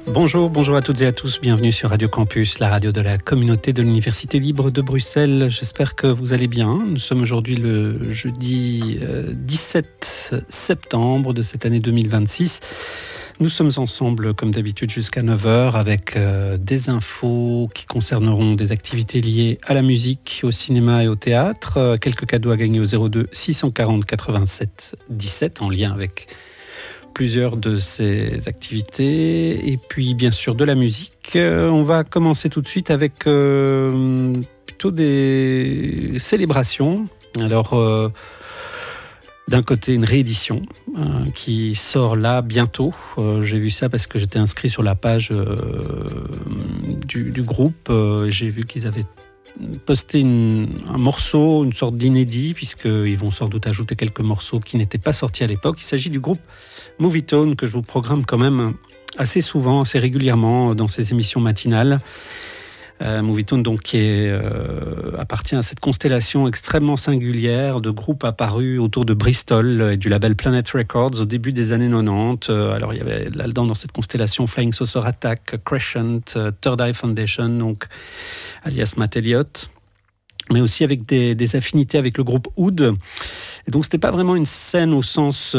Bonjour à toutes et à tous, bienvenue sur Radio Campus, la radio de la communauté de l'Université libre de Bruxelles. J'espère que vous allez bien. Nous sommes aujourd'hui le jeudi 17 septembre de cette année 2026. Nous sommes ensemble comme d'habitude jusqu'à 9h avec des infos qui concerneront des activités liées à la musique, au cinéma et au théâtre. Quelques cadeaux à gagner au 02 640 87 17 en lien avec plusieurs de ces activités. Et puis bien sûr de la musique. On va commencer tout de suite avec plutôt des célébrations. Alors d'un côté, une réédition qui sort là bientôt. J'ai vu ça parce que j'étais inscrit sur la page du groupe. J'ai vu qu'ils avaient posté un morceau, une sorte d'inédit, puisqu'ils vont sans doute ajouter quelques morceaux qui n'étaient pas sortis à l'époque. Il s'agit du groupe Movietone, que je vous programme quand même assez souvent, assez régulièrement dans ces émissions matinales. Movietone donc qui appartient à cette constellation extrêmement singulière de groupes apparus autour de Bristol et du label Planet Records au début des années 90. Alors il y avait là-dedans dans cette constellation Flying Saucer Attack, Crescent, Third Eye Foundation, donc alias Matt Elliott, mais aussi avec des affinités avec le groupe Oud. Et donc c'était pas vraiment une scène au sens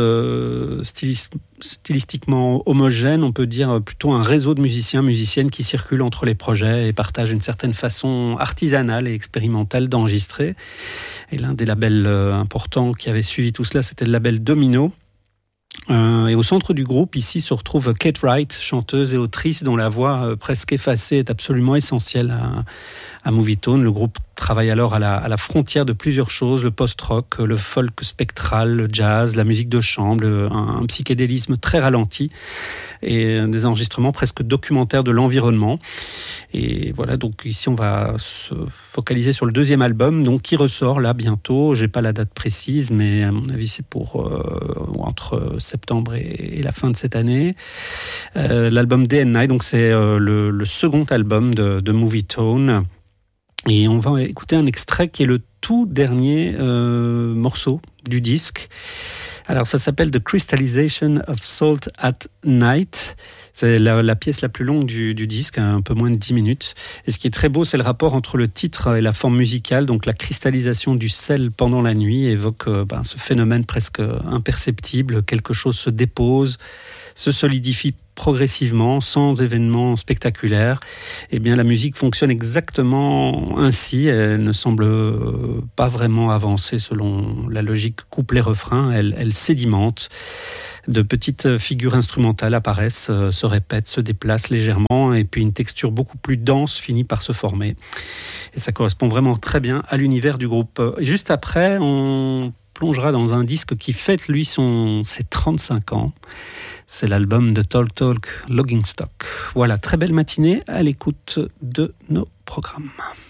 stylistiquement homogène, on peut dire plutôt un réseau de musiciennes qui circulent entre les projets et partagent une certaine façon artisanale et expérimentale d'enregistrer. Et l'un des labels importants qui avait suivi tout cela, c'était le label Domino. Et au centre du groupe, ici, se retrouve Kate Wright, chanteuse et autrice dont la voix presque effacée est absolument essentielle à Movietone. Le groupe travaille alors à la frontière de plusieurs choses, le post-rock, le folk spectral, le jazz, la musique de chambre, un psychédélisme très ralenti et des enregistrements presque documentaires de l'environnement. Et voilà, donc ici on va se focaliser sur le deuxième album, donc qui ressort là bientôt. J'ai pas la date précise, mais à mon avis c'est pour entre septembre et la fin de cette année. L'album Day and Night, donc c'est le second album de Movietone. Et on va écouter un extrait qui est le tout dernier morceau du disque. Alors ça s'appelle The Crystallization of Salt at Night. C'est la pièce la plus longue du disque, un peu moins de 10 minutes. Et ce qui est très beau, c'est le rapport entre le titre et la forme musicale. Donc la cristallisation du sel pendant la nuit évoque ce phénomène presque imperceptible. Quelque chose se dépose, se solidifie progressivement, sans événements spectaculaires. Eh bien, la musique fonctionne exactement ainsi. Elle ne semble pas vraiment avancer selon la logique couplet-refrain. Elle sédimente. De petites figures instrumentales apparaissent, se répètent, se déplacent légèrement, et puis une texture beaucoup plus dense finit par se former. Et ça correspond vraiment très bien à l'univers du groupe. Et juste après, on plongera dans un disque qui fête, lui, ses 35 ans. C'est l'album de Talk Talk Logging Stock. Voilà, très belle matinée à l'écoute de nos programmes.